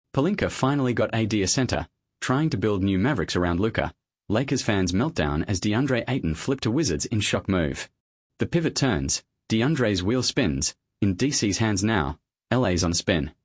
Pelinka finally got AD a center, trying to build new Mavericks around Luka. Lakers fans meltdown as DeAndre Ayton flipped to Wizards in shock move. The pivot turns, DeAndre's wheel spins, in DC's hands now, LA's on spin.